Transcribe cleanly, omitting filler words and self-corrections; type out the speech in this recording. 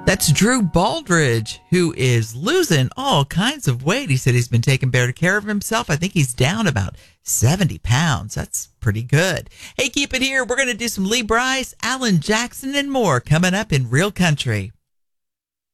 That's Drew Baldridge, who is losing all kinds of weight. He said he's been taking better care of himself. I think he's down about 70 pounds. That's pretty good. Hey, keep it here. We're going to do some Lee Brice, Alan Jackson, and more coming up in Real Country.